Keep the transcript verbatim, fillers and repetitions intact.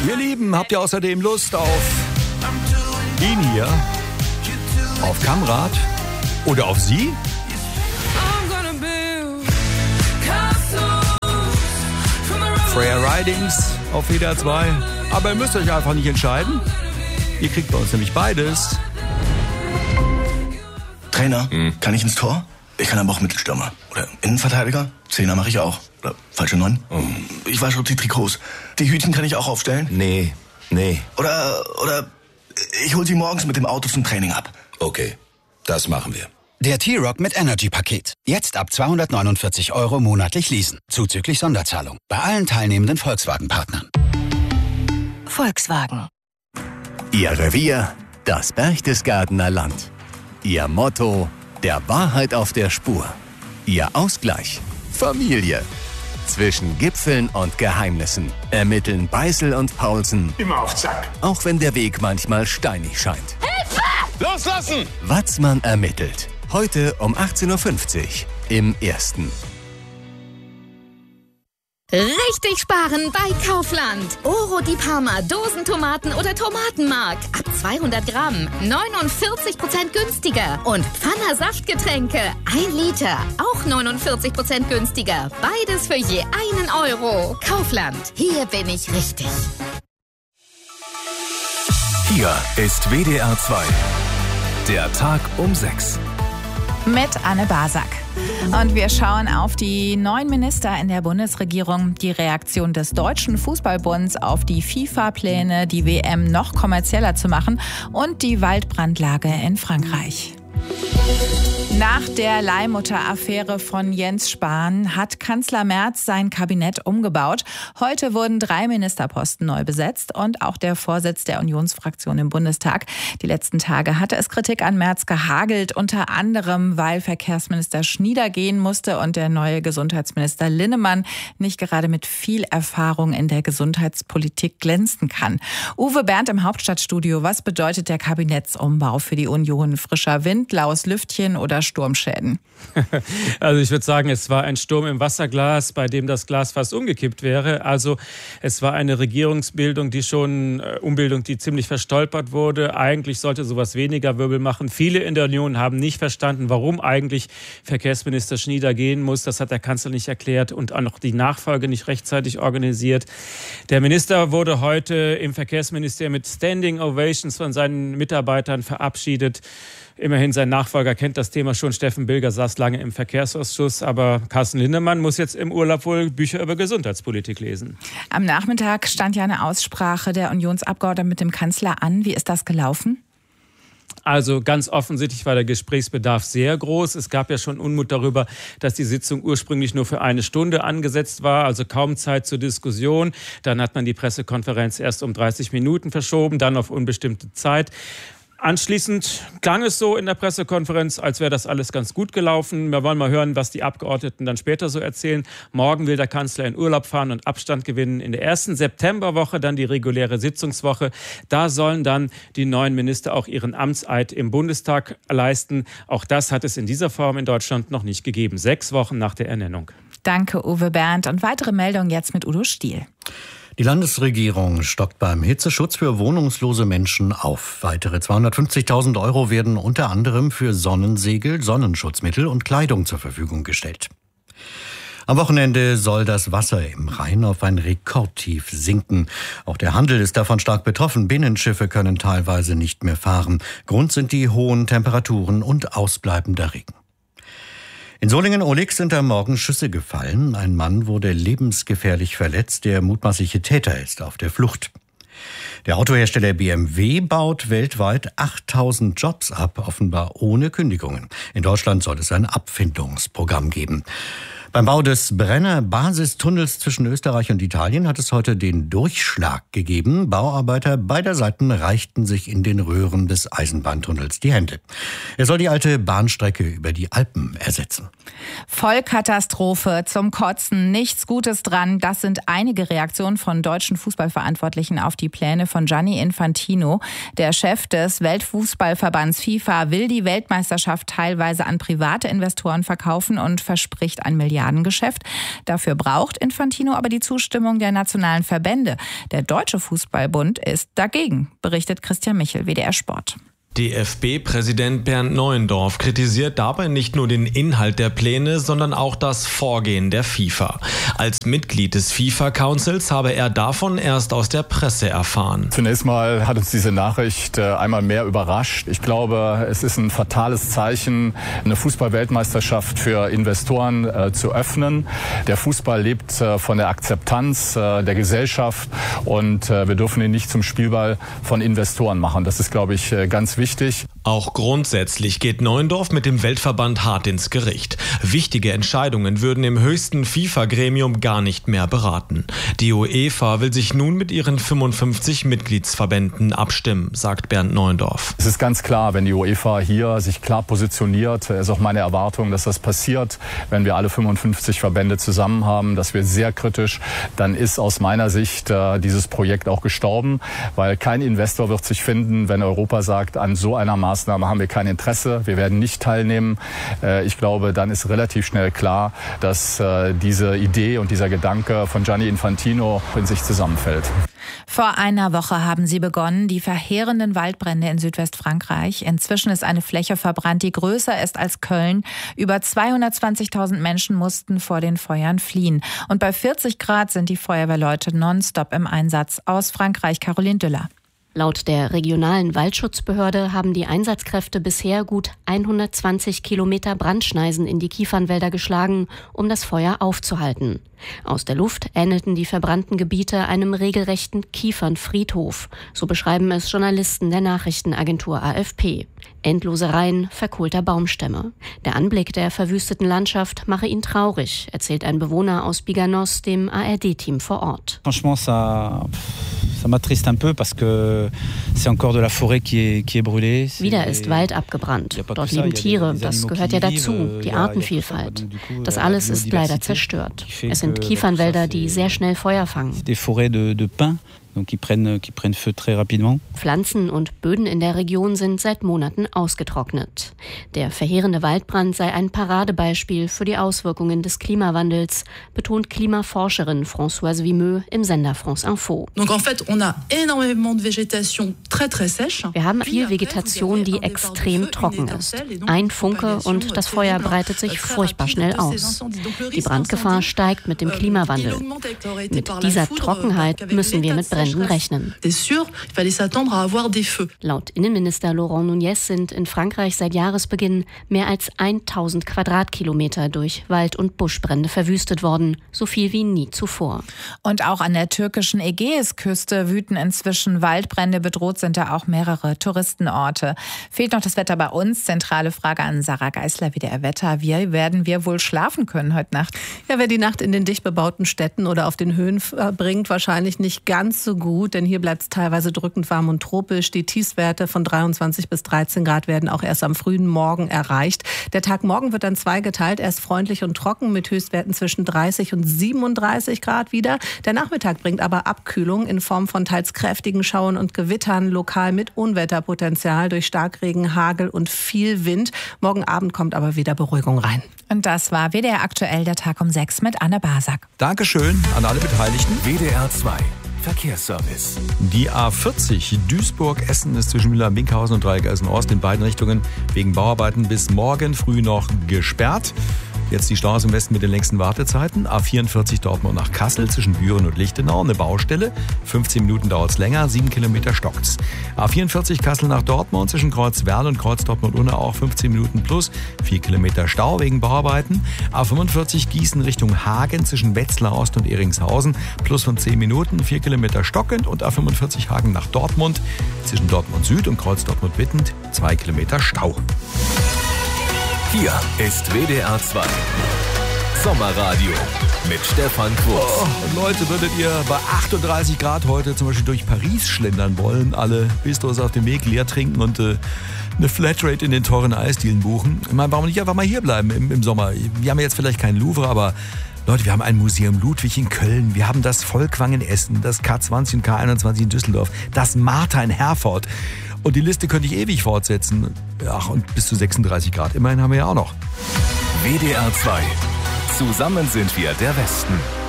Ihr Lieben, habt ihr außerdem Lust auf ihn hier? Auf Kamrat? Oder auf sie? Freya Ridings auf W D R zwei. Aber ihr müsst euch einfach nicht entscheiden. Ihr kriegt bei uns nämlich beides. Trainer, hm. kann ich ins Tor? Ich kann aber auch Mittelstürmer. Oder Innenverteidiger? Zehner mache ich auch. Oder falsche Neun? Oh. Ich wasche auch die Trikots. Die Hütchen kann ich auch aufstellen? Nee, nee. Oder, oder ich hol sie morgens mit dem Auto zum Training ab. Okay, das machen wir. Der T-Rock mit Energy-Paket. Jetzt ab zweihundertneunundvierzig Euro monatlich leasen. Zuzüglich Sonderzahlung. Bei allen teilnehmenden Volkswagen-Partnern. Volkswagen. Ihr Revier, das Berchtesgadener Land. Ihr Motto, der Wahrheit auf der Spur. Ihr Ausgleich, Familie. Zwischen Gipfeln und Geheimnissen ermitteln Beißel und Paulsen. Immer auf Zack. Auch wenn der Weg manchmal steinig scheint. Hilfe! Loslassen! Watzmann ermittelt. Heute um achtzehn Uhr fünfzig im Ersten. Richtig sparen bei Kaufland. Oro di Parma, Dosentomaten oder Tomatenmark. Ab zweihundert Gramm, neunundvierzig Prozent günstiger. Und Pfanner Saftgetränke, ein Liter, auch neunundvierzig Prozent günstiger. Beides für je einen Euro. Kaufland, hier bin ich richtig. Hier ist W D R zwei. Der Tag um sechs. Mit Anne Basak. Und wir schauen auf die neuen Minister in der Bundesregierung, die Reaktion des Deutschen Fußballbunds auf die FIFA-Pläne, die W M noch kommerzieller zu machen und die Waldbrandlage in Frankreich. Nach der Leihmutter-Affäre von Jens Spahn hat Kanzler Merz sein Kabinett umgebaut. Heute wurden drei Ministerposten neu besetzt und auch der Vorsitz der Unionsfraktion im Bundestag. Die letzten Tage hatte es Kritik an Merz gehagelt, unter anderem, weil Verkehrsminister Schnieder gehen musste und der neue Gesundheitsminister Linnemann nicht gerade mit viel Erfahrung in der Gesundheitspolitik glänzen kann. Uwe Bernd im Hauptstadtstudio, was bedeutet der Kabinettsumbau für die Union? Frischer Wind, laues Lüftchen oder Sturmschäden? Also ich würde sagen, es war ein Sturm im Wasserglas, bei dem das Glas fast umgekippt wäre. Also es war eine Regierungsbildung, die schon, äh, Umbildung, die ziemlich verstolpert wurde. Eigentlich sollte sowas weniger Wirbel machen. Viele in der Union haben nicht verstanden, warum eigentlich Verkehrsminister Schnieder gehen muss. Das hat der Kanzler nicht erklärt und auch noch die Nachfolge nicht rechtzeitig organisiert. Der Minister wurde heute im Verkehrsministerium mit Standing Ovations von seinen Mitarbeitern verabschiedet. Immerhin sein Nachfolger kennt das Thema schon. Steffen Bilger saß lange im Verkehrsausschuss. Aber Carsten Lindemann muss jetzt im Urlaub wohl Bücher über Gesundheitspolitik lesen. Am Nachmittag stand ja eine Aussprache der Unionsabgeordneten mit dem Kanzler an. Wie ist das gelaufen? Also ganz offensichtlich war der Gesprächsbedarf sehr groß. Es gab ja schon Unmut darüber, dass die Sitzung ursprünglich nur für eine Stunde angesetzt war, also kaum Zeit zur Diskussion. Dann hat man die Pressekonferenz erst um dreißig Minuten verschoben, dann auf unbestimmte Zeit. Anschließend klang es so in der Pressekonferenz, als wäre das alles ganz gut gelaufen. Wir wollen mal hören, was die Abgeordneten dann später so erzählen. Morgen will der Kanzler in Urlaub fahren und Abstand gewinnen. In der ersten Septemberwoche dann die reguläre Sitzungswoche. Da sollen dann die neuen Minister auch ihren Amtseid im Bundestag leisten. Auch das hat es in dieser Form in Deutschland noch nicht gegeben. Sechs Wochen nach der Ernennung. Danke, Uwe Bernd. Und weitere Meldungen jetzt mit Udo Stiel. Die Landesregierung stockt beim Hitzeschutz für wohnungslose Menschen auf. Weitere zweihundertfünfzigtausend Euro werden unter anderem für Sonnensegel, Sonnenschutzmittel und Kleidung zur Verfügung gestellt. Am Wochenende soll das Wasser im Rhein auf ein Rekordtief sinken. Auch der Handel ist davon stark betroffen. Binnenschiffe können teilweise nicht mehr fahren. Grund sind die hohen Temperaturen und ausbleibender Regen. In Solingen-Ohlig sind am Morgen Schüsse gefallen. Ein Mann wurde lebensgefährlich verletzt. Der mutmaßliche Täter ist auf der Flucht. Der Autohersteller B M W baut weltweit achttausend Jobs ab, offenbar ohne Kündigungen. In Deutschland soll es ein Abfindungsprogramm geben. Beim Bau des Brenner-Basistunnels zwischen Österreich und Italien hat es heute den Durchschlag gegeben. Bauarbeiter beider Seiten reichten sich in den Röhren des Eisenbahntunnels die Hände. Er soll die alte Bahnstrecke über die Alpen ersetzen. Vollkatastrophe, zum Kotzen, nichts Gutes dran. Das sind einige Reaktionen von deutschen Fußballverantwortlichen auf die Pläne von Gianni Infantino. Der Chef des Weltfußballverbands FIFA will die Weltmeisterschaft teilweise an private Investoren verkaufen und verspricht ein Milliarden Milliardengeschäft. Dafür braucht Infantino aber die Zustimmung der nationalen Verbände. Der Deutsche Fußballbund ist dagegen, berichtet Christian Michel, W D R Sport. D F B-Präsident Bernd Neuendorf kritisiert dabei nicht nur den Inhalt der Pläne, sondern auch das Vorgehen der FIFA. Als Mitglied des FIFA-Councils habe er davon erst aus der Presse erfahren. Zunächst mal hat uns diese Nachricht einmal mehr überrascht. Ich glaube, es ist ein fatales Zeichen, eine Fußball-Weltmeisterschaft für Investoren äh, zu öffnen. Der Fußball lebt äh, von der Akzeptanz äh, der Gesellschaft und äh, wir dürfen ihn nicht zum Spielball von Investoren machen. Das ist, glaube ich, äh, ganz wichtig. Wichtig. Auch grundsätzlich geht Neuendorf mit dem Weltverband hart ins Gericht. Wichtige Entscheidungen würden im höchsten FIFA-Gremium gar nicht mehr beraten. Die UEFA will sich nun mit ihren fünfundfünfzig Mitgliedsverbänden abstimmen, sagt Bernd Neuendorf. Es ist ganz klar, wenn die UEFA hier sich klar positioniert, ist auch meine Erwartung, dass das passiert, wenn wir alle fünfundfünfzig Verbände zusammen haben, dass wir sehr kritisch, dann ist aus meiner Sicht äh, dieses Projekt auch gestorben, weil kein Investor wird sich finden, wenn Europa sagt, an so einer Maßnahme haben wir kein Interesse, wir werden nicht teilnehmen. Ich glaube, dann ist relativ schnell klar, dass diese Idee und dieser Gedanke von Gianni Infantino in sich zusammenfällt. Vor einer Woche haben sie begonnen, die verheerenden Waldbrände in Südwestfrankreich. Inzwischen ist eine Fläche verbrannt, die größer ist als Köln. Über zweihundertzwanzigtausend Menschen mussten vor den Feuern fliehen. Und bei vierzig Grad sind die Feuerwehrleute nonstop im Einsatz. Aus Frankreich, Caroline Düller. Laut der regionalen Waldschutzbehörde haben die Einsatzkräfte bisher gut hundertzwanzig Kilometer Brandschneisen in die Kiefernwälder geschlagen, um das Feuer aufzuhalten. Aus der Luft ähnelten die verbrannten Gebiete einem regelrechten Kiefernfriedhof. So beschreiben es Journalisten der Nachrichtenagentur A F P. Endlose Reihen verkohlter Baumstämme. Der Anblick der verwüsteten Landschaft mache ihn traurig, erzählt ein Bewohner aus Biganos dem A R D-Team vor Ort. Franchement, ça, ça m'attriste un peu, parce que c'est encore de la forêt qui est, qui est brûlée. Wieder ist Wald abgebrannt. Dort leben Tiere, das gehört ja dazu, die Artenvielfalt. Das alles ist leider zerstört. Es sind Kiefernwälder, die sehr schnell Feuer fangen. Des forêts de, de pins. Qui prennent, qui prennent feu très rapidement. Pflanzen und Böden in der Region sind seit Monaten ausgetrocknet. Der verheerende Waldbrand sei ein Paradebeispiel für die Auswirkungen des Klimawandels, betont Klimaforscherin Françoise Vimeux im Sender France Info. Donc en fait, on a énormément de végétation très très sèche. Wir haben viel Vegetation, die extrem trocken ist. Ein Funke und das Feuer breitet sich furchtbar schnell aus. Die Brandgefahr steigt mit dem Klimawandel. Mit dieser Trockenheit müssen wir mit Bränden rechnen. Laut Innenminister Laurent Nunez sind in Frankreich seit Jahresbeginn mehr als tausend Quadratkilometer durch Wald- und Buschbrände verwüstet worden, so viel wie nie zuvor. Und auch an der türkischen Ägäisküste wüten inzwischen Waldbrände. Bedroht sind da auch mehrere Touristenorte. Fehlt noch das Wetter bei uns? Zentrale Frage an Sarah Geisler, W D R Wetter. Wie werden wir wohl schlafen können heute Nacht? Ja, wer die Nacht in den dicht bebauten Städten oder auf den Höhen verbringt, wahrscheinlich nicht ganz so gut, denn hier bleibt es teilweise drückend warm und tropisch. Die Tiefstwerte von dreiundzwanzig bis dreizehn Grad werden auch erst am frühen Morgen erreicht. Der Tag morgen wird dann zweigeteilt, erst freundlich und trocken mit Höchstwerten zwischen dreißig und siebenunddreißig Grad wieder. Der Nachmittag bringt aber Abkühlung in Form von teils kräftigen Schauern und Gewittern, lokal mit Unwetterpotenzial durch Starkregen, Hagel und viel Wind. Morgen Abend kommt aber wieder Beruhigung rein. Und das war W D R aktuell, der Tag um sechs mit Anne Basak. Dankeschön an alle Beteiligten. W D R zwei Verkehrsservice. Die A vierzig Duisburg-Essen ist zwischen Mühlheim-Winkhausen und Dreieck Essen-Ost in beiden Richtungen wegen Bauarbeiten bis morgen früh noch gesperrt. Jetzt die Staus im Westen mit den längsten Wartezeiten. A vierundvierzig Dortmund nach Kassel zwischen Büren und Lichtenau. Eine Baustelle. fünfzehn Minuten dauert es länger. sieben Kilometer stockt's. A vierundvierzig Kassel nach Dortmund zwischen Kreuzwerl und Kreuz Dortmund-Unna auch fünfzehn Minuten plus. vier Kilometer Stau wegen Bauarbeiten. A fünfundvierzig Gießen Richtung Hagen zwischen Wetzlar Ost und Eringshausen. Plus von zehn Minuten. vier Kilometer stockend. Und A fünfundvierzig Hagen nach Dortmund zwischen Dortmund Süd und Kreuz Dortmund-Wittend. zwei Kilometer Stau. Hier ist W D R zwei Sommerradio mit Stefan Quos. Oh, und Leute, würdet ihr bei achtunddreißig Grad heute zum Beispiel durch Paris schlendern wollen, alle Bistros auf dem Weg leer trinken und äh, eine Flatrate in den teuren Eisdielen buchen? Ich meine, warum nicht einfach mal hier bleiben im, im Sommer? Wir haben jetzt vielleicht kein Louvre, aber Leute, wir haben ein Museum Ludwig in Köln, wir haben das Volkwang in Essen, das K zwanzig und K einundzwanzig in Düsseldorf, das Martha in Herford. Und die Liste könnte ich ewig fortsetzen. Ach, und bis zu sechsunddreißig Grad. Immerhin haben wir ja auch noch. W D R zwei Zusammen sind wir der Westen.